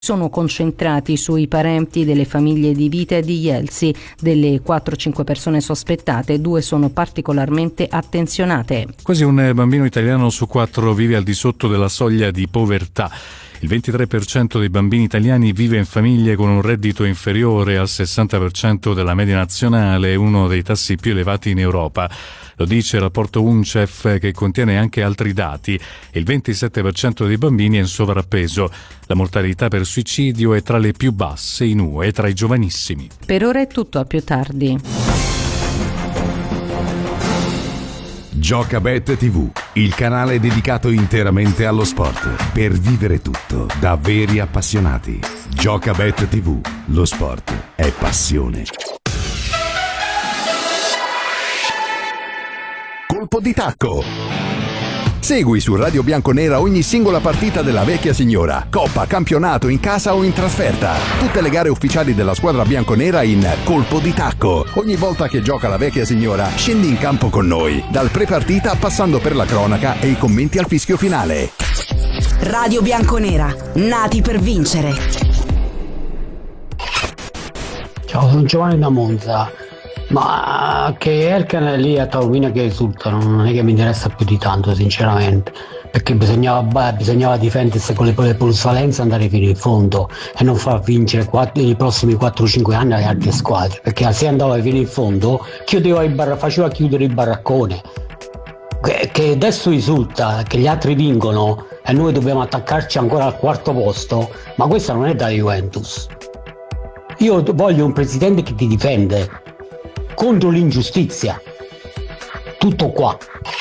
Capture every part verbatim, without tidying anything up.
sono concentrati sui parenti delle famiglie di Vita e di Jelsi. Delle quattro cinque persone sospettate, due sono particolarmente attenzionate. Quasi un bambino italiano su quattro vive al di sotto della soglia di povertà. Il ventitré per cento dei bambini italiani vive in famiglie con un reddito inferiore al sessanta per cento della media nazionale, uno dei tassi più elevati in Europa. Lo dice il rapporto UNICEF, che contiene anche altri dati. Il ventisette per cento dei bambini è in sovrappeso. La mortalità per suicidio è tra le più basse in U E tra i giovanissimi. Per ora è tutto, a più tardi. Giocabet tivù, il canale dedicato interamente allo sport, per vivere tutto da veri appassionati. Giocabet tivù, lo sport è passione. Colpo di tacco. Segui su Radio Bianconera ogni singola partita della vecchia signora, coppa, campionato, in casa o in trasferta. Tutte le gare ufficiali della squadra bianconera in Colpo di tacco. Ogni volta che gioca la vecchia signora, scendi in campo con noi, dal pre-partita passando per la cronaca e i commenti al fischio finale. Radio Bianconera, nati per vincere. Ciao, sono Giovanni da Monza. Ma che Erkan lì a Taormina che esultano non è che mi interessa più di tanto, sinceramente, perché bisognava, beh, bisognava difendersi con le plusvalenze e andare fino in fondo e non far vincere quattro, i prossimi quattro cinque anni alle altre squadre, perché se andava fino in fondo chiudeva il bar, faceva chiudere il baraccone, che, che adesso risulta che gli altri vincono e noi dobbiamo attaccarci ancora al quarto posto. Ma questa non è da Juventus. Io voglio un presidente che ti difende contro l'ingiustizia. Tutto qua.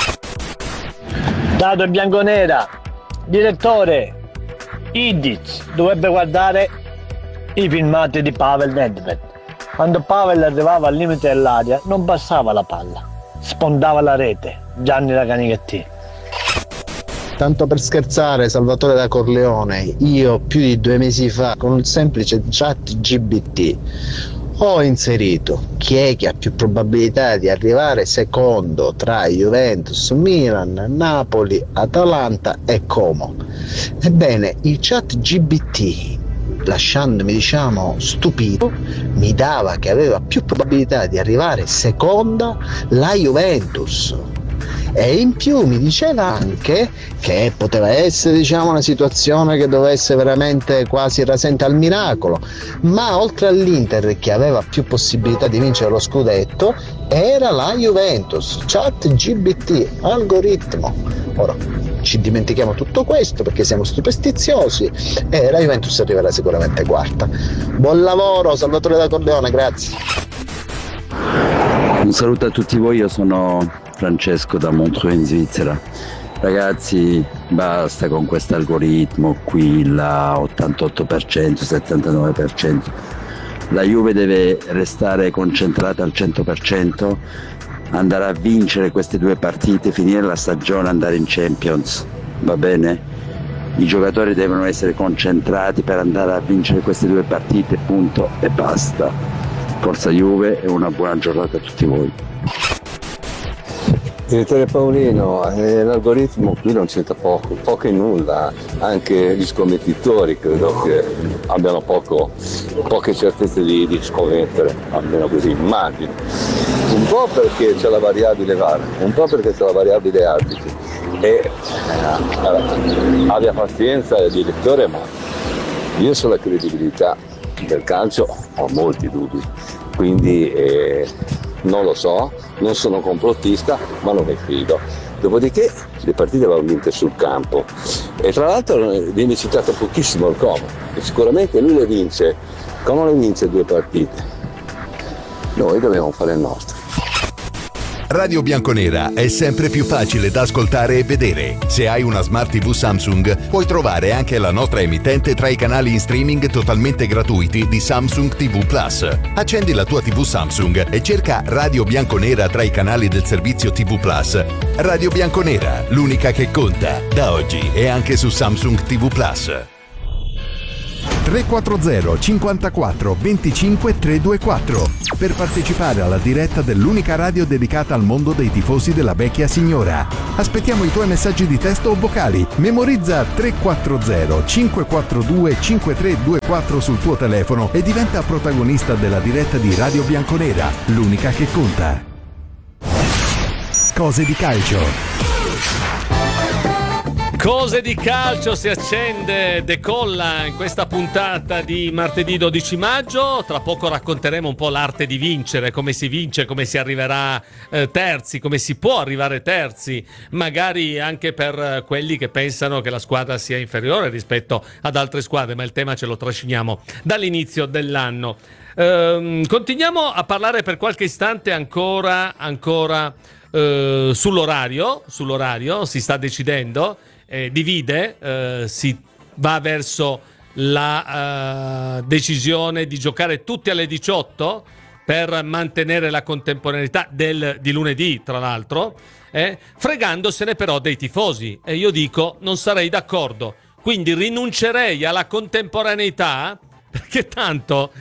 Dato Bianconera, direttore Idic dovrebbe guardare i filmati di Pavel Nedved. Quando Pavel arrivava al limite dell'area non passava la palla, spondava la rete. Gianni da Canichetti. Tanto per scherzare, Salvatore da Corleone, io più di due mesi fa con un semplice chat G B T ho inserito chi è che ha più probabilità di arrivare secondo tra Juventus, Milan, Napoli, Atalanta e Como. Ebbene, il chat G B T, lasciandomi diciamo stupito, mi dava che aveva più probabilità di arrivare seconda la Juventus. E in più mi diceva anche che poteva essere diciamo una situazione che dovesse veramente quasi rasente al miracolo, ma oltre all'Inter che aveva più possibilità di vincere lo scudetto era la Juventus. Chat G B T, algoritmo. Ora ci dimentichiamo tutto questo perché siamo superstiziosi e la Juventus arriverà sicuramente quarta. Buon lavoro Salvatore da Corleone, grazie. Un saluto a tutti voi, io sono Francesco da Montreux in Svizzera. Ragazzi, basta con questo algoritmo qui, la ottantotto per cento, settantanove per cento. La Juve deve restare concentrata al cento per cento, andare a vincere queste due partite, finire la stagione, andare in Champions, va bene? I giocatori devono essere concentrati per andare a vincere queste due partite, punto e basta. Forza Juve e una buona giornata a tutti voi. Direttore Paolino, eh, l'algoritmo qui non c'entra poco, poco e nulla, anche gli scommettitori credo che abbiano poco, poche certezze di, di scommettere, almeno così immagino. Un po' perché c'è la variabile V A R, un po' perché c'è la variabile arbitri. E eh, abbia pazienza il direttore, ma io sulla credibilità del calcio ho molti dubbi, quindi eh, non lo so, non sono complottista, ma non mi fido. Dopodiché le partite vanno vinte sul campo e tra l'altro viene citato pochissimo il Como, e sicuramente lui le vince. Como le vince due partite, noi dobbiamo fare il nostro. Radio Bianconera è sempre più facile da ascoltare e vedere. Se hai una Smart tivù Samsung, puoi trovare anche la nostra emittente tra i canali in streaming totalmente gratuiti di Samsung tivù Plus. Accendi la tua tivù Samsung e cerca Radio Bianconera tra i canali del servizio tivù Plus. Radio Bianconera, l'unica che conta, da oggi e anche su Samsung tivù Plus. tre quattro zero cinquantaquattro venticinque trecentoventiquattro per partecipare alla diretta dell'unica radio dedicata al mondo dei tifosi della vecchia signora. Aspettiamo i tuoi messaggi di testo o vocali. Memorizza tre quattro zero cinque quattro due cinque tre due quattro sul tuo telefono e diventa protagonista della diretta di Radio Bianconera, l'unica che conta. Cose di calcio. Cose di calcio si accende, decolla in questa puntata di martedì dodici maggio. Tra poco racconteremo un po' l'arte di vincere, come si vince, come si arriverà eh, terzi, come si può arrivare terzi, magari anche per quelli che pensano che la squadra sia inferiore rispetto ad altre squadre, ma il tema ce lo trasciniamo dall'inizio dell'anno. Ehm, continuiamo a parlare per qualche istante ancora, ancora eh, sull'orario, sull'orario, si sta decidendo. Eh, divide, eh, si va verso la uh, decisione di giocare tutti alle diciotto per mantenere la contemporaneità del, di lunedì, tra l'altro, eh, fregandosene però dei tifosi. E io dico, non sarei d'accordo. Quindi rinuncerei alla contemporaneità, perché tanto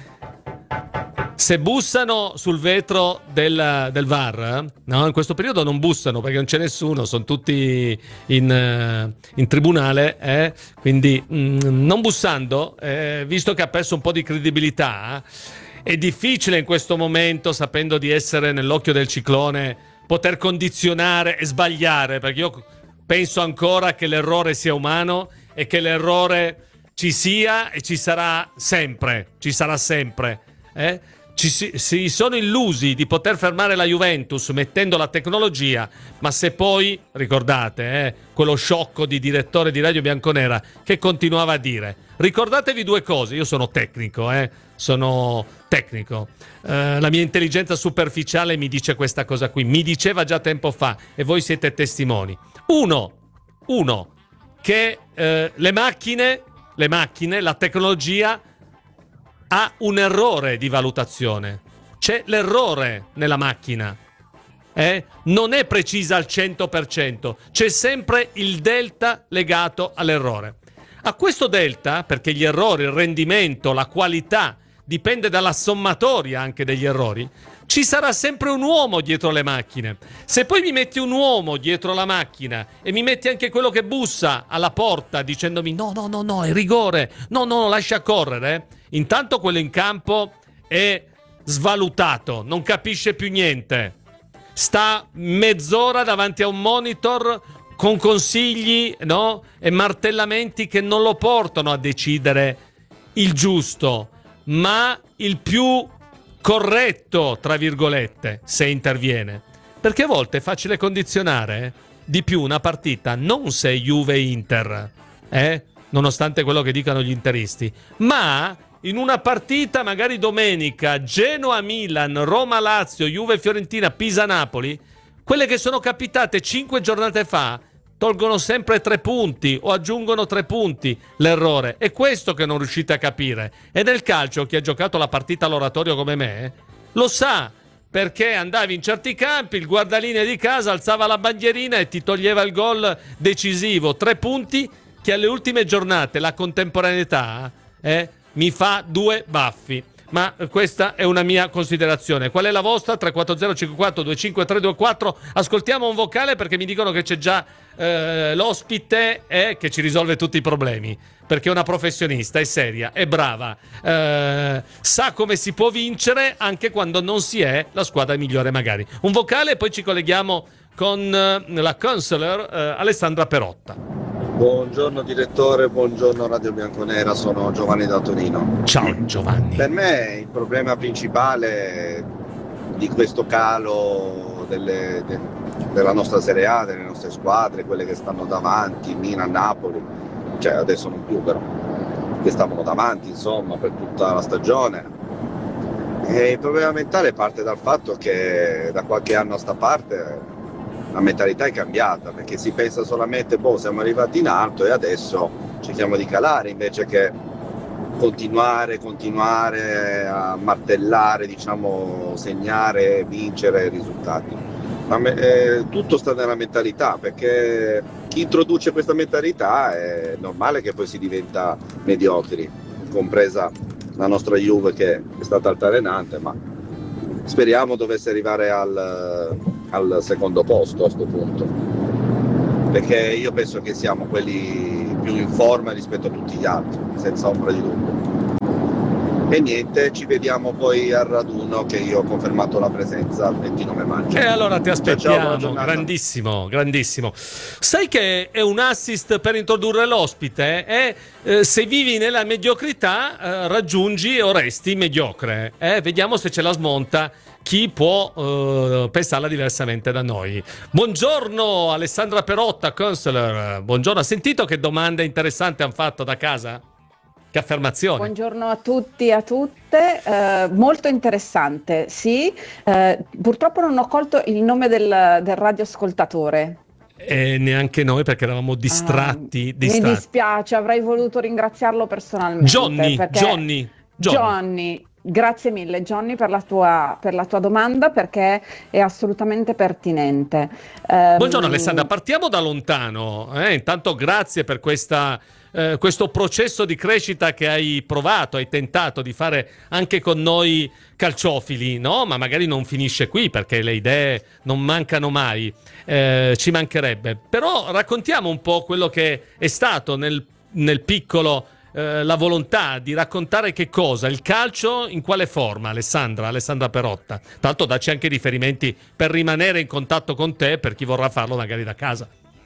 se bussano sul vetro del, del V A R, no, in questo periodo non bussano perché non c'è nessuno, sono tutti in, in tribunale, eh? Quindi mh, non bussando, eh, visto che ha perso un po' di credibilità, è difficile in questo momento, sapendo di essere nell'occhio del ciclone, poter condizionare e sbagliare, perché io penso ancora che l'errore sia umano e che l'errore ci sia e ci sarà sempre, ci sarà sempre, eh? Ci si, si sono illusi di poter fermare la Juventus mettendo la tecnologia, ma se poi, ricordate, eh, quello sciocco di direttore di Radio Bianconera che continuava a dire, ricordatevi due cose, io sono tecnico, eh, sono tecnico, eh, la mia intelligenza superficiale mi dice questa cosa qui, mi diceva già tempo fa e voi siete testimoni. Uno, uno che eh, le macchine, le macchine, la tecnologia ha un errore di valutazione. C'è l'errore nella macchina. Eh? Non è precisa al cento per cento. C'è sempre il delta legato all'errore. A questo delta, perché gli errori, il rendimento, la qualità dipende dalla sommatoria anche degli errori, ci sarà sempre un uomo dietro le macchine. Se poi mi metti un uomo dietro la macchina e mi metti anche quello che bussa alla porta dicendomi no, no, no, no, è rigore, no, no, lascia correre, intanto quello in campo è svalutato, non capisce più niente. Sta mezz'ora davanti a un monitor con consigli, no? E martellamenti che non lo portano a decidere il giusto, ma il più corretto, tra virgolette, se interviene. Perché a volte è facile condizionare di più una partita, non se Juve-Inter, eh? Nonostante quello che dicano gli interisti, ma in una partita magari domenica, Genoa-Milan, Roma-Lazio, Juve-Fiorentina, Pisa-Napoli, quelle che sono capitate cinque giornate fa tolgono sempre tre punti o aggiungono tre punti l'errore. È questo che non riuscite a capire. E nel calcio chi ha giocato la partita all'oratorio come me lo sa, perché andavi in certi campi, il guardalinee di casa alzava la bandierina e ti toglieva il gol decisivo. Tre punti che alle ultime giornate la contemporaneità eh, mi fa due baffi. Ma questa è una mia considerazione. Qual è la vostra? tre quattro zero cinque quattro due cinque tre due quattro. Ascoltiamo un vocale perché mi dicono che c'è già eh, l'ospite eh, che ci risolve tutti i problemi, perché è una professionista, è seria, è brava, eh, sa come si può vincere anche quando non si è la squadra migliore magari. Un vocale e poi ci colleghiamo con eh, la counselor eh, Alessandra Perotta. Buongiorno direttore, buongiorno Radio Bianconera, sono Giovanni da Torino. Ciao Giovanni. Per me il problema principale di questo calo delle, de, della nostra Serie A, delle nostre squadre, quelle che stanno davanti, Milan, Napoli, cioè adesso non più però, che stavano davanti insomma per tutta la stagione. E il problema mentale parte dal fatto che da qualche anno a sta parte la mentalità è cambiata, perché si pensa solamente, boh, siamo arrivati in alto e adesso cerchiamo di calare, invece che continuare, continuare a martellare, diciamo, segnare, vincere risultati. Ma eh, tutto sta nella mentalità, perché chi introduce questa mentalità è normale che poi si diventa mediocri. compresa la nostra Juve che è stata altalenante, ma speriamo dovesse arrivare al, al secondo posto a questo punto, perché io penso che siamo quelli più in forma rispetto a tutti gli altri, senza ombra di dubbio. E niente, ci vediamo poi al raduno, che io ho confermato la presenza il ventinove maggio. E allora ti aspettiamo, ciao, ciao, grandissimo, grandissimo. Sai che è un assist per introdurre l'ospite? Eh? Eh, se vivi nella mediocrità eh, raggiungi o resti mediocre. Eh? Vediamo se ce la smonta chi può eh, pensarla diversamente da noi. Buongiorno Alessandra Perotta, counselor. Buongiorno, ha sentito che domande interessanti hanno fatto da casa? Che affermazione. Buongiorno a tutti e a tutte, eh, molto interessante, sì, eh, purtroppo non ho colto il nome del, del radioascoltatore. E neanche noi, perché eravamo distratti, ah, distratti. Mi dispiace, avrei voluto ringraziarlo personalmente. Johnny, perché... Johnny, Johnny. Johnny. Grazie mille Johnny per la tua, per la tua domanda, perché è assolutamente pertinente. Um... Buongiorno Alessandra, partiamo da lontano. Eh? Intanto grazie per questa... Eh, questo processo di crescita che hai provato, hai tentato di fare anche con noi calciofili, no? Ma magari non finisce qui, perché le idee non mancano mai, eh, ci mancherebbe. Però raccontiamo un po' quello che è stato nel, nel piccolo eh, la volontà di raccontare che cosa, il calcio in quale forma, Alessandra, Alessandra Perotta. Tanto dacci anche riferimenti per rimanere in contatto con te, per chi vorrà farlo magari da casa.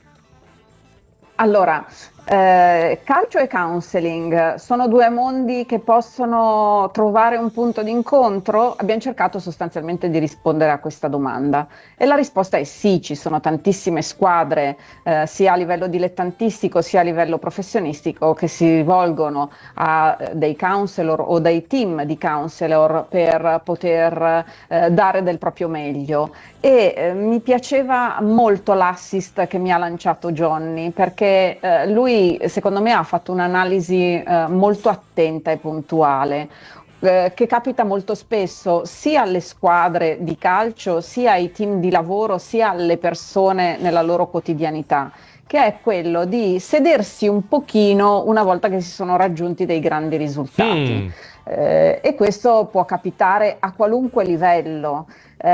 Allora, eh, calcio e counseling sono due mondi che possono trovare un punto di incontro? Abbiamo cercato sostanzialmente di rispondere a questa domanda e la risposta è sì, ci sono tantissime squadre eh, sia a livello dilettantistico sia a livello professionistico che si rivolgono a eh, dei counselor o dei team di counselor per poter eh, dare del proprio meglio. E eh, mi piaceva molto l'assist che mi ha lanciato Johnny, perché eh, lui secondo me ha fatto un'analisi eh, molto attenta e puntuale, eh, che capita molto spesso sia alle squadre di calcio, sia ai team di lavoro, sia alle persone nella loro quotidianità, che è quello di sedersi un pochino una volta che si sono raggiunti dei grandi risultati. Mm. Eh, e questo può capitare a qualunque livello.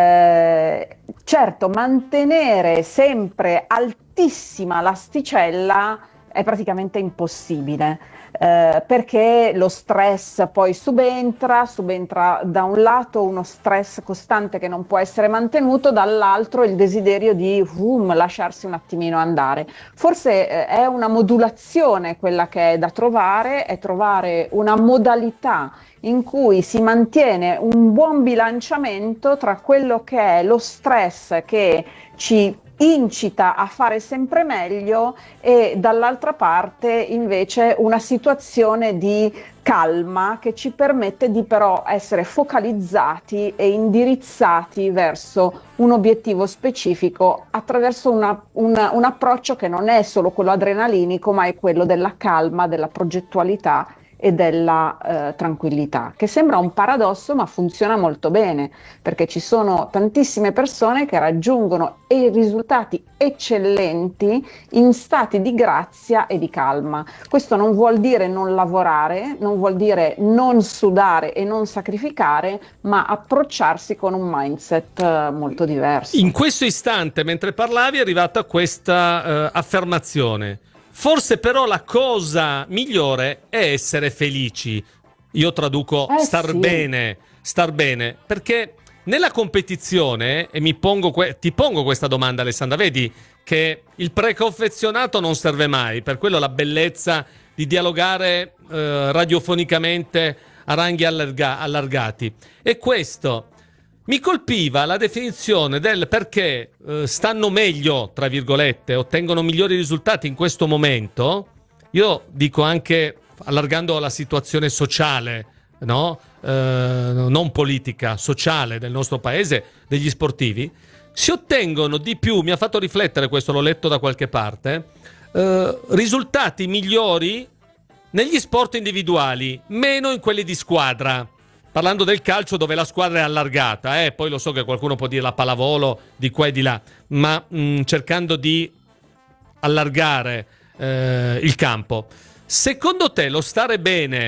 Eh, certo, mantenere sempre altissima l'asticella è praticamente impossibile, eh, perché lo stress poi subentra, subentra da un lato uno stress costante che non può essere mantenuto, dall'altro il desiderio di um, lasciarsi un attimino andare. Forse eh, è una modulazione quella che è da trovare, è trovare una modalità in cui si mantiene un buon bilanciamento tra quello che è lo stress che ci incita a fare sempre meglio e dall'altra parte invece una situazione di calma che ci permette di però essere focalizzati e indirizzati verso un obiettivo specifico attraverso una, una, un approccio che non è solo quello adrenalinico, ma è quello della calma, della progettualità e della eh, tranquillità, che sembra un paradosso ma funziona molto bene, perché ci sono tantissime persone che raggiungono e risultati eccellenti in stati di grazia e di calma. Questo non vuol dire non lavorare, non vuol dire non sudare e non sacrificare, ma approcciarsi con un mindset eh, molto diverso. In questo istante, mentre parlavi, è arrivata questa eh, affermazione: forse però la cosa migliore è essere felici. Io traduco eh, star sì. bene, star bene, perché nella competizione, e mi pongo que- ti pongo questa domanda Alessandra, vedi che il preconfezionato non serve mai, per quello la bellezza di dialogare eh, radiofonicamente a ranghi allarga- allargati. E questo mi colpiva la definizione del perché eh, stanno meglio, tra virgolette, ottengono migliori risultati in questo momento. Io dico anche, allargando la situazione sociale, no? Eh, non politica, sociale del nostro paese, degli sportivi, si ottengono di più, mi ha fatto riflettere questo, l'ho letto da qualche parte, eh, risultati migliori negli sport individuali, meno in quelli di squadra. Parlando del calcio, dove la squadra è allargata, eh? Poi lo so che qualcuno può dire la pallavolo di qua e di là, ma mh, cercando di allargare eh, il campo. Secondo te lo stare bene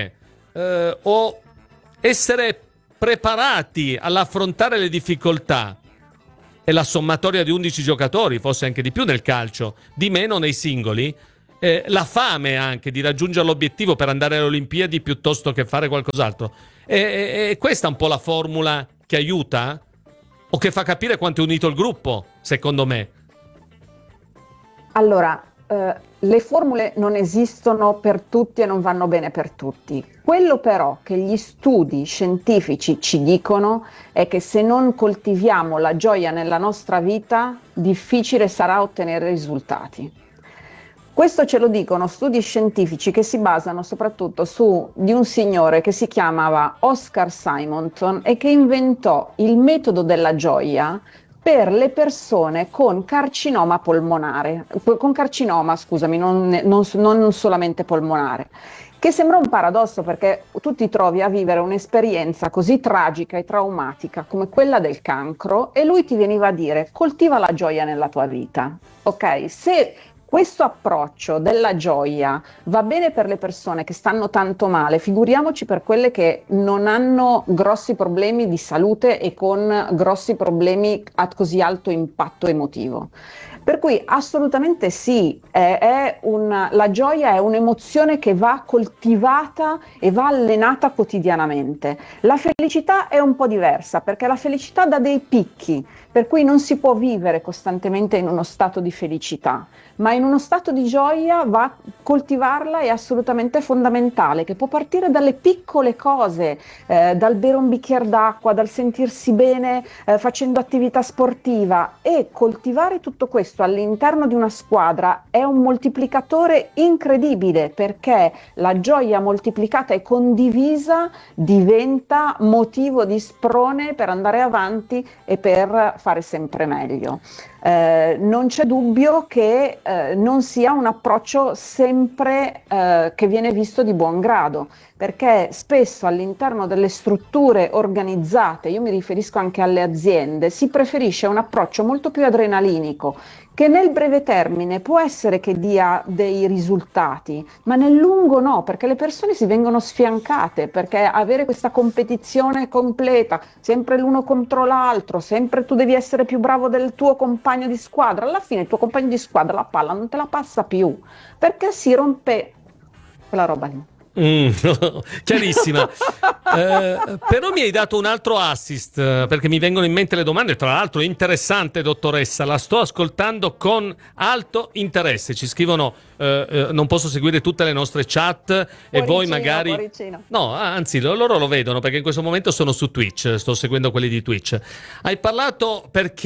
eh, o essere preparati all'affrontare le difficoltà e la sommatoria di undici giocatori, forse anche di più nel calcio, di meno nei singoli, eh, la fame anche di raggiungere l'obiettivo per andare alle Olimpiadi piuttosto che fare qualcos'altro. E, e questa è un po' la formula che aiuta o che fa capire quanto è unito il gruppo, secondo me. Allora, eh, le formule non esistono per tutti e non vanno bene per tutti. Quello però che gli studi scientifici ci dicono è che se non coltiviamo la gioia nella nostra vita, difficile sarà ottenere risultati. Questo ce lo dicono studi scientifici che si basano soprattutto su di un signore che si chiamava Oscar Simonton e che inventò il metodo della gioia per le persone con carcinoma polmonare, con carcinoma, scusami, non, non, non solamente polmonare, che sembra un paradosso perché tu ti trovi a vivere un'esperienza così tragica e traumatica come quella del cancro e lui ti veniva a dire coltiva la gioia nella tua vita, ok? Se questo approccio della gioia va bene per le persone che stanno tanto male, figuriamoci per quelle che non hanno grossi problemi di salute e con grossi problemi a così alto impatto emotivo. Per cui assolutamente sì, è, è una, la gioia è un'emozione che va coltivata e va allenata quotidianamente. La felicità è un po' diversa perché la felicità dà dei picchi, per cui non si può vivere costantemente in uno stato di felicità, ma in uno stato di gioia va coltivarla è assolutamente fondamentale, che può partire dalle piccole cose, eh, dal bere un bicchiere d'acqua, dal sentirsi bene eh, facendo attività sportiva, e coltivare tutto questo all'interno di una squadra è un moltiplicatore incredibile, perché la gioia moltiplicata e condivisa diventa motivo di sprone per andare avanti e per fare sempre meglio. Eh, non c'è dubbio che eh, non sia un approccio sempre eh, che viene visto di buon grado, perché spesso all'interno delle strutture organizzate, io mi riferisco anche alle aziende, si preferisce un approccio molto più adrenalinico, che nel breve termine può essere che dia dei risultati, ma nel lungo no, perché le persone si vengono sfiancate, perché avere questa competizione completa, sempre l'uno contro l'altro, sempre tu devi essere più bravo del tuo compagno di squadra, alla fine il tuo compagno di squadra la palla non te la passa più, perché si rompe quella roba lì. Mm, chiarissima. eh, però mi hai dato un altro assist, perché mi vengono in mente le domande. Tra l'altro interessante, dottoressa, la sto ascoltando con alto interesse. Ci scrivono eh, eh, non posso seguire tutte le nostre chat e Cuoricino, voi magari cuoricino. No, anzi loro lo vedono, perché in questo momento sono su Twitch, sto seguendo quelli di Twitch. Hai parlato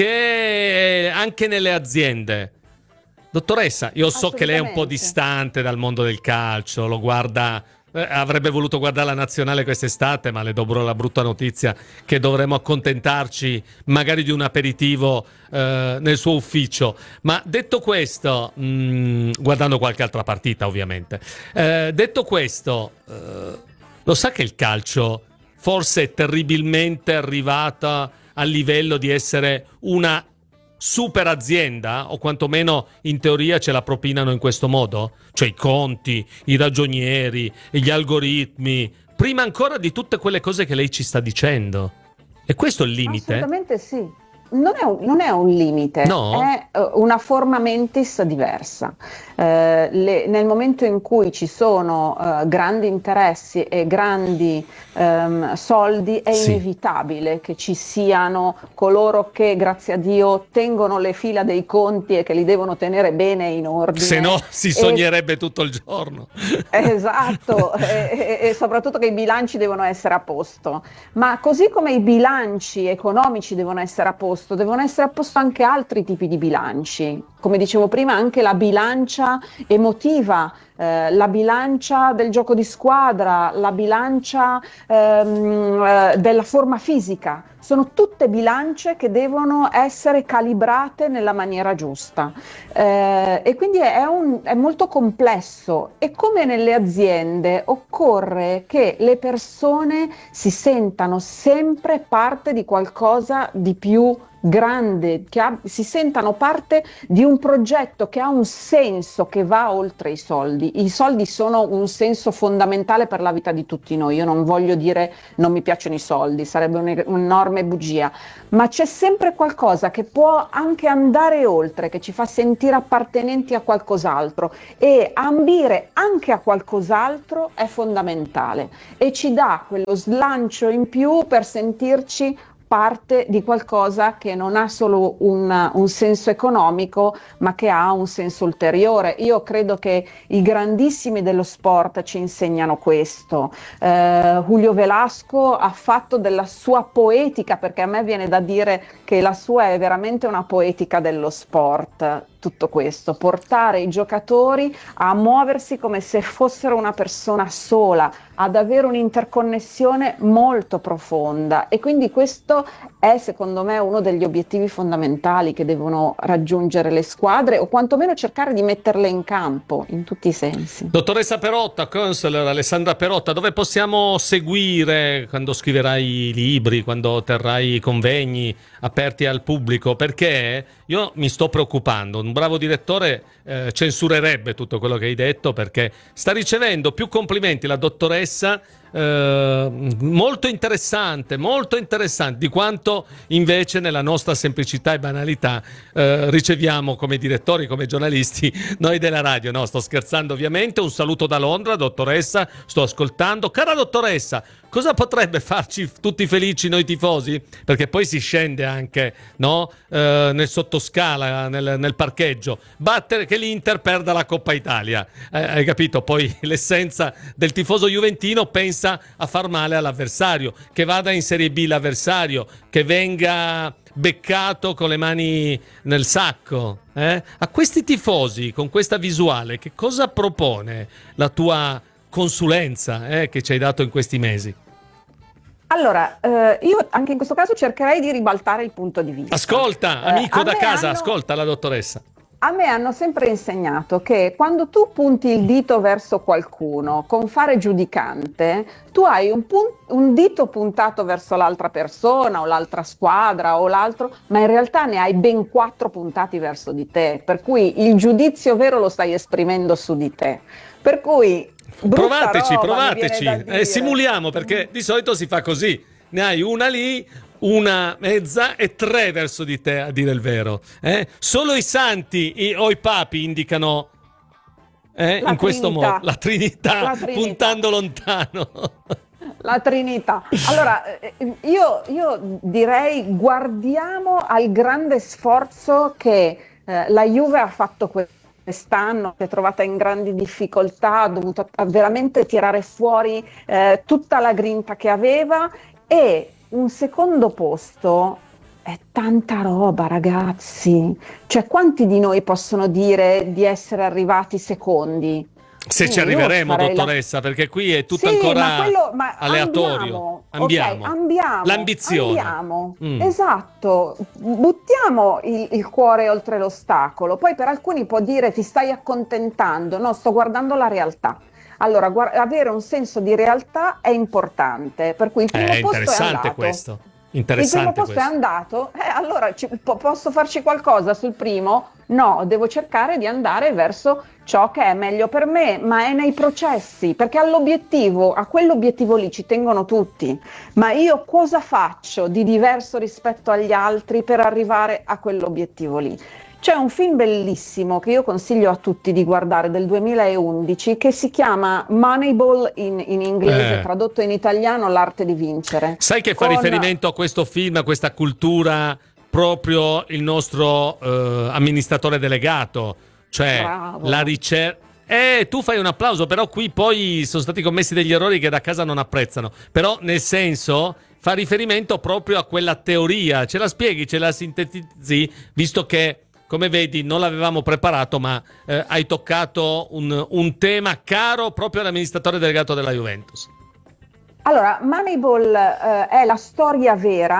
perché anche nelle aziende. Dottoressa, io so che lei è un po' distante dal mondo del calcio, lo guarda, eh, avrebbe voluto guardare la nazionale quest'estate, ma le do la brutta notizia che dovremo accontentarci magari di un aperitivo eh, nel suo ufficio. Ma detto questo, mh, guardando qualche altra partita ovviamente, eh, detto questo, eh, lo sa che il calcio forse è terribilmente arrivata al livello di essere una super azienda, o quantomeno in teoria ce la propinano in questo modo? Cioè i conti, i ragionieri, gli algoritmi, prima ancora di tutte quelle cose che lei ci sta dicendo. E questo è il limite? Assolutamente sì. Non è, un, non è un limite, no? È uh, una forma mentis diversa. Uh, le, nel momento in cui ci sono uh, grandi interessi e grandi um, soldi, è sì. inevitabile che ci siano coloro che, grazie a Dio, tengono le fila dei conti e che li devono tenere bene in ordine. Se no si sognerebbe e... tutto il giorno. Esatto, e, e, e soprattutto che i bilanci devono essere a posto. Ma così come i bilanci economici devono essere a posto, devono essere a posto anche altri tipi di bilanci, come dicevo prima anche la bilancia emotiva, eh, la bilancia del gioco di squadra, la bilancia ehm, eh, della forma fisica, sono tutte bilance che devono essere calibrate nella maniera giusta, eh, e quindi è, un, è molto complesso, e come nelle aziende occorre che le persone si sentano sempre parte di qualcosa di più grande, che ha, si sentano parte di un progetto che ha un senso che va oltre i soldi. I soldi sono un senso fondamentale per la vita di tutti noi. Io non voglio dire non mi piacciono i soldi, sarebbe un, un'enorme bugia, ma c'è sempre qualcosa che può anche andare oltre, che ci fa sentire appartenenti a qualcos'altro, e ambire anche a qualcos'altro è fondamentale e ci dà quello slancio in più per sentirci parte di qualcosa che non ha solo un, un senso economico, ma che ha un senso ulteriore. Io credo che i grandissimi dello sport ci insegnano questo. Eh, Julio Velasco ha fatto della sua poetica, perché a me viene da dire che la sua è veramente una poetica dello sport. Tutto questo, portare i giocatori a muoversi come se fossero una persona sola, ad avere un'interconnessione molto profonda, e quindi questo è secondo me uno degli obiettivi fondamentali che devono raggiungere le squadre, o quantomeno cercare di metterle in campo in tutti i sensi. Dottoressa Perotta, counselor Alessandra Perotta, dove possiamo seguire quando scriverai libri, quando terrai convegni aperti al pubblico? Perché io mi sto preoccupando. Un bravo direttore eh, censurerebbe tutto quello che hai detto, perché sta ricevendo più complimenti la dottoressa, eh, molto interessante, molto interessante, di quanto invece nella nostra semplicità e banalità eh, riceviamo come direttori, come giornalisti, noi della radio. No, sto scherzando ovviamente. Un saluto da Londra, dottoressa, sto ascoltando. Cara dottoressa, cosa potrebbe farci tutti felici noi tifosi? Perché poi si scende anche, no? Eh, nel sottoscala, nel, nel parcheggio, battere che l'Inter perda la Coppa Italia, eh, hai capito? Poi l'essenza del tifoso juventino pensa a far male all'avversario, che vada in Serie B l'avversario, che venga beccato con le mani nel sacco, eh? A questi tifosi, con questa visuale, che cosa propone la tua consulenza eh, che ci hai dato in questi mesi? Allora, eh, io anche in questo caso cercherei di ribaltare il punto di vista. Ascolta, amico eh, da casa, hanno... ascolta la dottoressa. A me hanno sempre insegnato che quando tu punti il dito verso qualcuno con fare giudicante, tu hai un, pun- un dito puntato verso l'altra persona o l'altra squadra o l'altro, ma in realtà ne hai ben quattro puntati verso di te, per cui il giudizio vero lo stai esprimendo su di te. Per cui provateci, roba, provateci, eh, simuliamo, perché di solito si fa così, ne hai una lì, una mezza e tre verso di te, a dire il vero. Eh? Solo i santi i, o i papi indicano eh, in questo modo la Trinità, la Trinità, puntando lontano. La Trinità. Allora, io, io direi guardiamo al grande sforzo che eh, la Juve ha fatto quest'anno, si è trovata in grandi difficoltà, ha dovuto veramente tirare fuori eh, tutta la grinta che aveva, e un secondo posto è tanta roba, ragazzi. Cioè, quanti di noi possono dire di essere arrivati secondi? Se ci arriveremo, dottoressa, la... perché qui è tutto sì, ancora ma quello, ma aleatorio. Ambiamo, ambiamo. Okay, ambiamo l'ambizione. Ambiamo. Mm. Esatto, buttiamo il, il cuore oltre l'ostacolo. Poi per alcuni può dire ti stai accontentando, no, sto guardando la realtà. Allora, guarda, avere un senso di realtà è importante, per cui il primo è posto è andato. Interessante questo. Interessante il primo posto questo. è andato, eh, allora ci, po- posso farci qualcosa sul primo? No, devo cercare di andare verso ciò che è meglio per me, ma è nei processi, perché all'obiettivo, a quell'obiettivo lì ci tengono tutti, ma io cosa faccio di diverso rispetto agli altri per arrivare a quell'obiettivo lì? C'è un film bellissimo che io consiglio a tutti di guardare del duemilaundici che si chiama Moneyball in, in inglese, eh. tradotto in italiano L'arte di vincere. Sai che fa con... riferimento a questo film, a questa cultura, proprio il nostro eh, amministratore delegato, cioè Bravo. la ricerca. Eh, tu fai un applauso, però qui poi sono stati commessi degli errori che da casa non apprezzano. Però nel senso fa riferimento proprio a quella teoria. Ce la spieghi, ce la sintetizzi, visto che come vedi non l'avevamo preparato, ma eh, hai toccato un, un tema caro proprio all'amministratore delegato della Juventus. Allora, Moneyball eh, è la storia vera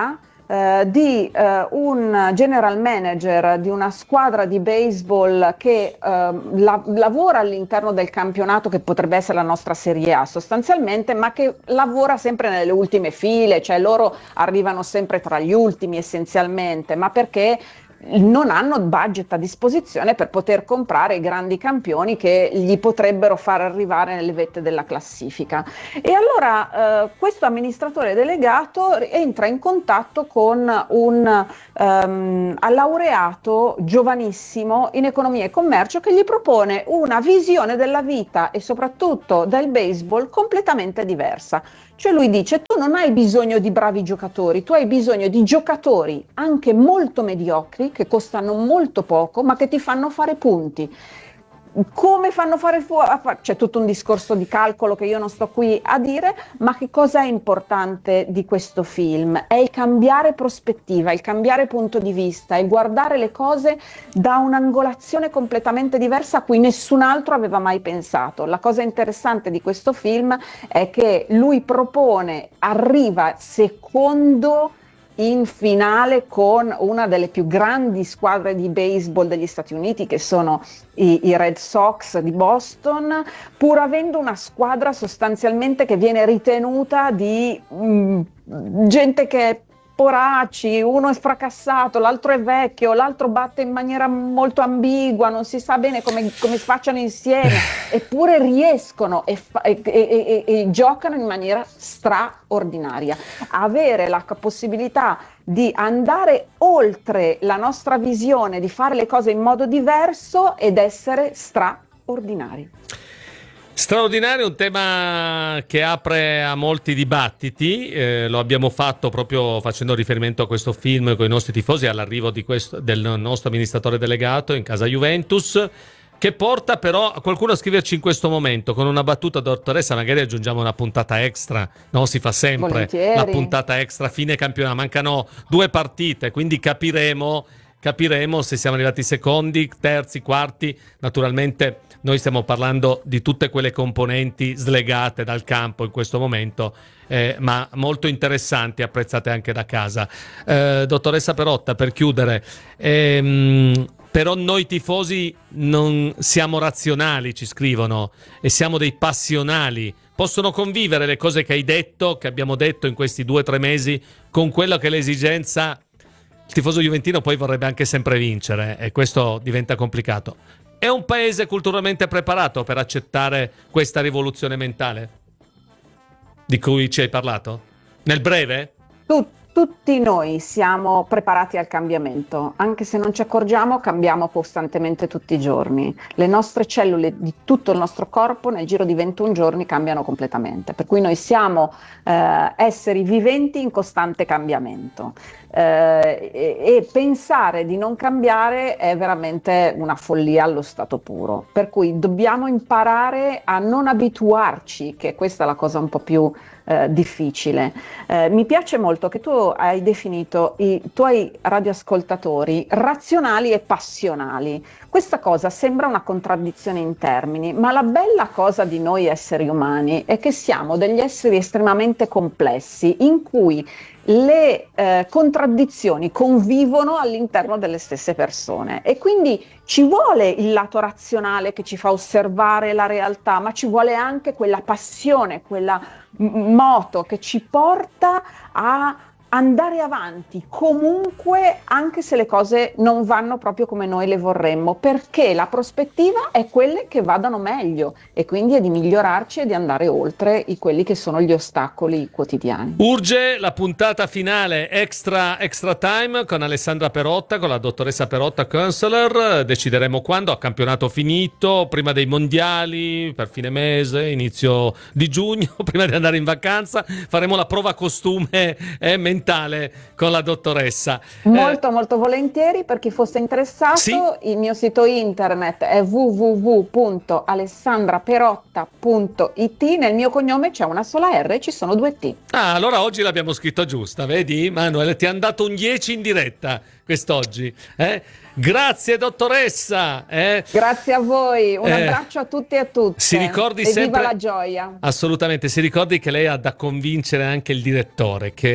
eh, di eh, un general manager di una squadra di baseball che eh, la, lavora all'interno del campionato che potrebbe essere la nostra Serie A sostanzialmente, ma che lavora sempre nelle ultime file, cioè loro arrivano sempre tra gli ultimi essenzialmente, ma perché non hanno budget a disposizione per poter comprare i grandi campioni che gli potrebbero far arrivare nelle vette della classifica. E allora eh, questo amministratore delegato entra in contatto con un um, laureato giovanissimo in economia e commercio che gli propone una visione della vita e soprattutto del baseball completamente diversa. Cioè lui dice: tu non hai bisogno di bravi giocatori, tu hai bisogno di giocatori anche molto mediocri, che costano molto poco, ma che ti fanno fare punti. Come fanno fare fuori? C'è tutto un discorso di calcolo che io non sto qui a dire, ma che cosa è importante di questo film? È il cambiare prospettiva, il cambiare punto di vista, il guardare le cose da un'angolazione completamente diversa a cui nessun altro aveva mai pensato. La cosa interessante di questo film è che lui propone, arriva secondo in finale con una delle più grandi squadre di baseball degli Stati Uniti, che sono i, i Red Sox di Boston, pur avendo una squadra sostanzialmente che viene ritenuta di mh, gente che è poracci, uno è fracassato, l'altro è vecchio, l'altro batte in maniera molto ambigua, non si sa bene come, come facciano insieme, eppure riescono e, fa, e, e, e, e giocano in maniera straordinaria. Avere la possibilità di andare oltre la nostra visione, di fare le cose in modo diverso ed essere straordinari. Straordinario, un tema che apre a molti dibattiti, eh, lo abbiamo fatto proprio facendo riferimento a questo film con i nostri tifosi all'arrivo di questo, del nostro amministratore delegato in casa Juventus, che porta però a qualcuno a scriverci in questo momento con una battuta, dottoressa, magari aggiungiamo una puntata extra, no? Si fa sempre Volentieri. La puntata extra fine campionato, mancano due partite, quindi capiremo capiremo se siamo arrivati secondi, terzi, quarti. Naturalmente noi stiamo parlando di tutte quelle componenti slegate dal campo in questo momento, eh, ma molto interessanti, apprezzate anche da casa. Eh, dottoressa Perotta, per chiudere, ehm, però noi tifosi non siamo razionali, ci scrivono, e siamo dei passionali. Possono convivere le cose che hai detto, che abbiamo detto in questi due o tre mesi, con quello che è l'esigenza. Il tifoso juventino poi vorrebbe anche sempre vincere e questo diventa complicato. È un paese culturalmente preparato per accettare questa rivoluzione mentale di cui ci hai parlato? Nel breve? Tutti. Tutti noi siamo preparati al cambiamento, anche se non ci accorgiamo, cambiamo costantemente tutti i giorni. Le nostre cellule di tutto il nostro corpo nel giro di ventuno giorni cambiano completamente, per cui noi siamo eh, esseri viventi in costante cambiamento. Eh, e, e pensare di non cambiare è veramente una follia allo stato puro, per cui dobbiamo imparare a non abituarci, che questa è la cosa un po' più Eh, difficile. Eh, mi piace molto che tu hai definito i tuoi radioascoltatori razionali e passionali. Questa cosa sembra una contraddizione in termini, ma la bella cosa di noi esseri umani è che siamo degli esseri estremamente complessi in cui le eh, contraddizioni convivono all'interno delle stesse persone e quindi ci vuole il lato razionale che ci fa osservare la realtà, ma ci vuole anche quella passione, quella m- moto che ci porta a andare avanti comunque, anche se le cose non vanno proprio come noi le vorremmo, perché la prospettiva è quelle che vadano meglio e quindi è di migliorarci e di andare oltre i quelli che sono gli ostacoli quotidiani. Urge la puntata finale extra extra time con Alessandra Perotta, con la dottoressa Perotta counselor. Decideremo quando, a campionato finito, prima dei mondiali, per fine mese, inizio di giugno, prima di andare in vacanza, faremo la prova costume eh, mentale con la dottoressa. Molto eh, molto volentieri, per chi fosse interessato. Sì? Il mio sito internet è w w w punto alessandra perotta punto i t. Nel mio cognome c'è una sola R e ci sono due T. Ah, allora oggi l'abbiamo scritto giusta, vedi? Manuel, ti hanno dato un dieci in diretta quest'oggi, eh? Grazie dottoressa, eh? Grazie a voi, un eh, abbraccio a tutti e a tutte. Si ricordi e sempre, viva la gioia. Assolutamente, si ricordi che lei ha da convincere anche il direttore, che ogni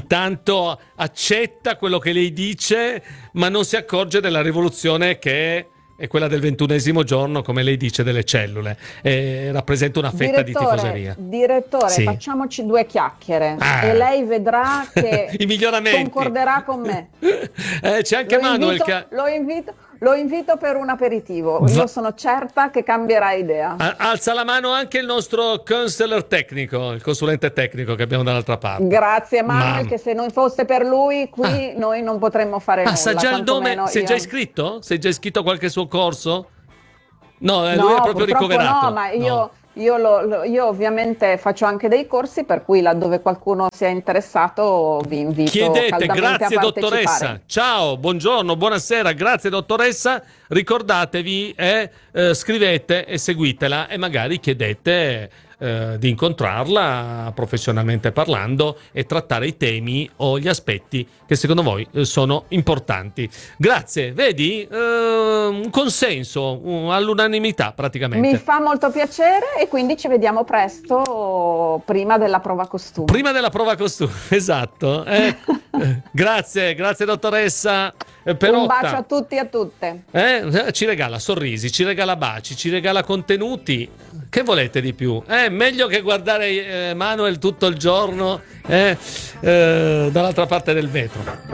intanto accetta quello che lei dice, ma non si accorge della rivoluzione che è quella del ventunesimo giorno, come lei dice, delle cellule. E rappresenta una fetta direttore, di tifoseria. Direttore, sì. facciamoci due chiacchiere ah. e lei vedrà che i miglioramenti. Concorderà con me. eh, c'è anche lo Manuel invito, che... Lo invito... Lo invito per un aperitivo, Va- io sono certa che cambierà idea. Alza la mano anche il nostro counselor tecnico, il consulente tecnico che abbiamo dall'altra parte. Grazie Manuel, Ma... che se non fosse per lui qui ah. noi non potremmo fare ah, nulla. Sa già il nome? Sei io... già iscritto? Sei già iscritto a qualche suo corso? No, no lui è proprio ricoverato. No, ma io... No. Io, lo, lo, io ovviamente faccio anche dei corsi, per cui laddove qualcuno sia interessato vi invito Chiedete, caldamente grazie a dottoressa, ciao, buongiorno, buonasera, grazie dottoressa, ricordatevi e eh, scrivete e seguitela e magari chiedete eh, di incontrarla professionalmente parlando e trattare i temi o gli aspetti che secondo voi eh, sono importanti. Grazie, vedi, eh, un consenso uh, all'unanimità praticamente. Mi fa molto piacere e quindi ci vediamo presto prima della prova costume. Prima della prova costume, esatto. Eh, eh, grazie, grazie dottoressa Perotta. Un bacio a tutti e a tutte. Eh, ci regala sorrisi, ci regala baci, ci regala contenuti. Che volete di più? Eh, meglio che guardare eh, Manuel tutto il giorno eh, eh, dall'altra parte del vetro.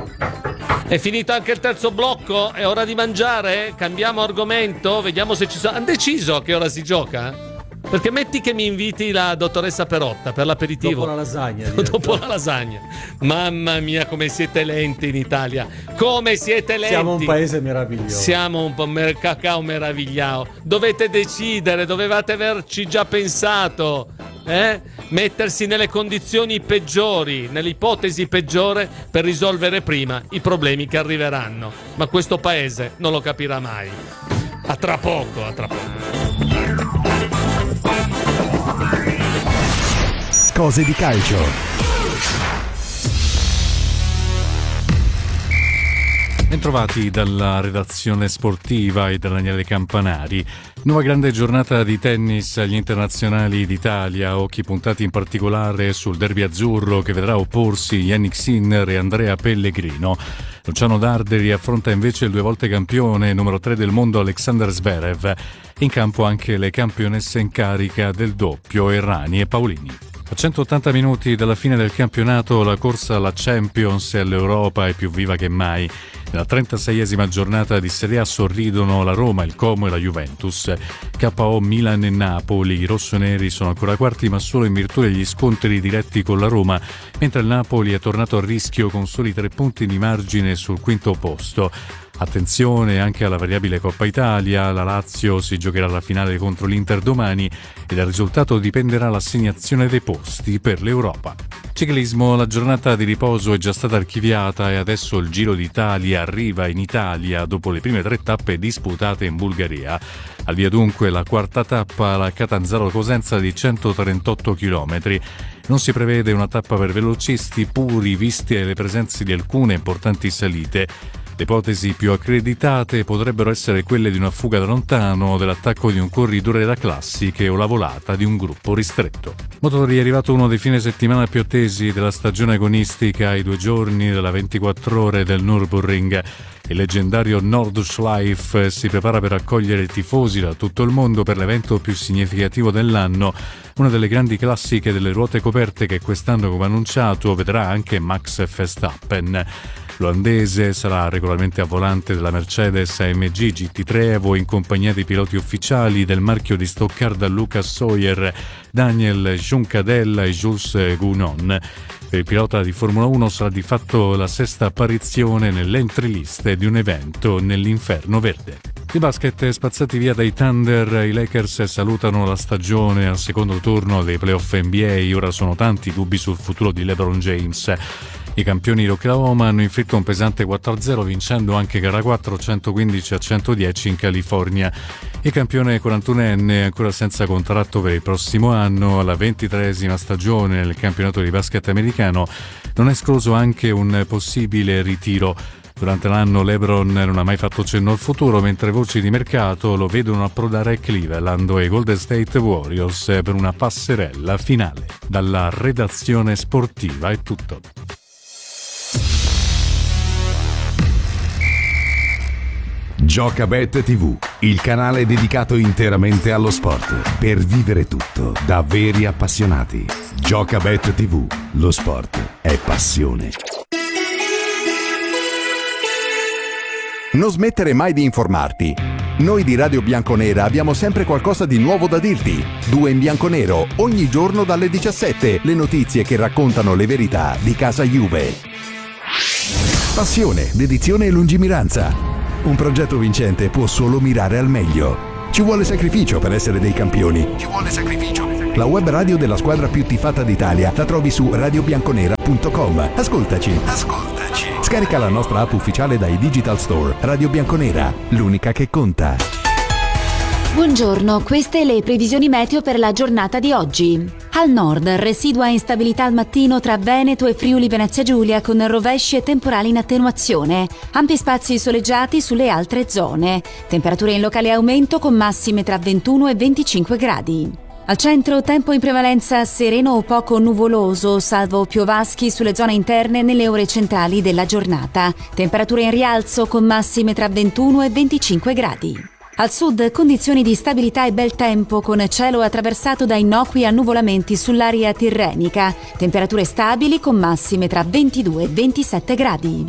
È finito anche il terzo blocco, è ora di mangiare, cambiamo argomento, vediamo se ci sono... Hanno deciso a che ora si gioca? Perché metti che mi inviti la dottoressa Perotta per l'aperitivo. Dopo la lasagna. Dopo la lasagna. Mamma mia, come siete lenti in Italia. Come siete lenti. Siamo un paese meraviglioso. Siamo un po' mer- cacao meravigliao. Dovete decidere, dovevate averci già pensato. Eh? Mettersi nelle condizioni peggiori, nell'ipotesi peggiore per risolvere prima i problemi che arriveranno. Ma questo paese non lo capirà mai. A tra poco, a tra poco. Cose di calcio. Bentrovati dalla redazione sportiva e da Daniele Campanari. Nuova grande giornata di tennis agli internazionali d'Italia, occhi puntati in particolare sul derby azzurro che vedrà opporsi Jannik Sinner e Andrea Pellegrino. Luciano Darderi affronta invece il due volte campione, numero tre del mondo Alexander Zverev. In campo anche le campionesse in carica del doppio Errani e Paolini. A centottanta minuti dalla fine del campionato la corsa alla Champions e all'Europa è più viva che mai. Nella trentaseiesima giornata di Serie A sorridono la Roma, il Como e la Juventus. K O Milan e Napoli, i rossoneri sono ancora quarti ma solo in virtù degli scontri diretti con la Roma, mentre il Napoli è tornato a rischio con soli tre punti di margine sul quinto posto. Attenzione anche alla variabile Coppa Italia, la Lazio si giocherà la finale contro l'Inter domani e dal risultato dipenderà l'assegnazione dei posti per l'Europa. Ciclismo, la giornata di riposo è già stata archiviata e adesso il Giro d'Italia arriva in Italia dopo le prime tre tappe disputate in Bulgaria. Al via dunque la quarta tappa, la Catanzaro-Cosenza di centotrentotto chilometri. Non si prevede una tappa per velocisti puri viste le presenze di alcune importanti salite. Le ipotesi più accreditate potrebbero essere quelle di una fuga da lontano, dell'attacco di un corridore da classiche o la volata di un gruppo ristretto. Motori, è arrivato uno dei fine settimana più attesi della stagione agonistica, ai due giorni della ventiquattro ore del Nürburgring. Il leggendario Nordschleife si prepara per accogliere tifosi da tutto il mondo per l'evento più significativo dell'anno, una delle grandi classiche delle ruote coperte che quest'anno, come annunciato, vedrà anche Max Verstappen. L'olandese sarà regolarmente a volante della Mercedes A M G G T tre Evo in compagnia dei piloti ufficiali del marchio di Stoccarda Lucas Sawyer, Daniel Juncadella e Jules Gounon. Per il pilota di Formula uno sarà di fatto la sesta apparizione nell'entry list di un evento nell'inferno verde. Di basket, spazzati via dai Thunder, i Lakers salutano la stagione al secondo turno dei playoff N B A. Ora sono tanti dubbi sul futuro di LeBron James. I campioni di Oklahoma hanno inflitto un pesante quattro a zero vincendo anche gara quattro centoquindici a centodieci in California. Il campione quarantunenne è ancora senza contratto per il prossimo anno, alla ventitreesima stagione nel campionato di basket americano, non è escluso anche un possibile ritiro. Durante l'anno LeBron non ha mai fatto cenno al futuro, mentre voci di mercato lo vedono approdare a Cleveland e Golden State Warriors per una passerella finale. Dalla redazione sportiva è tutto. Giocabet tivù, il canale dedicato interamente allo sport, per vivere tutto da veri appassionati. Giocabet tivù, lo sport è passione. Non smettere mai di informarti. Noi di Radio Bianconera abbiamo sempre qualcosa di nuovo da dirti. Due in bianco-nero, ogni giorno dalle diciassette, le notizie che raccontano le verità di casa Juve. Passione, dedizione e lungimiranza. Un progetto vincente può solo mirare al meglio. Ci vuole sacrificio per essere dei campioni. Ci vuole sacrificio. La web radio della squadra più tifata d'Italia la trovi su radio bianconera punto com. Ascoltaci. Ascoltaci. Scarica la nostra app ufficiale dai Digital Store. Radio Bianconera, l'unica che conta. Buongiorno, queste le previsioni meteo per la giornata di oggi. Al nord, residua instabilità al mattino tra Veneto e Friuli Venezia Giulia con rovesci e temporali in attenuazione. Ampi spazi soleggiati sulle altre zone. Temperature in locale aumento con massime tra ventuno e venticinque gradi. Al centro, tempo in prevalenza sereno o poco nuvoloso, salvo piovaschi sulle zone interne nelle ore centrali della giornata. Temperature in rialzo con massime tra ventuno e venticinque gradi. Al sud, condizioni di stabilità e bel tempo con cielo attraversato da innocui annuvolamenti sull'area tirrenica. Temperature stabili con massime tra ventidue e ventisette gradi.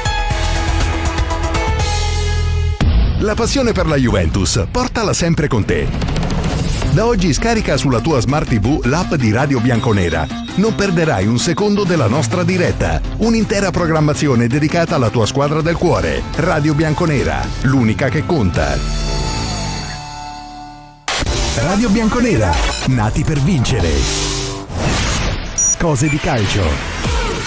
La passione per la Juventus, portala sempre con te. Da oggi scarica sulla tua Smart tivù l'app di Radio Bianconera. Non perderai un secondo della nostra diretta. Un'intera programmazione dedicata alla tua squadra del cuore. Radio Bianconera, l'unica che conta. Radio Bianconera, nati per vincere. Cose di calcio.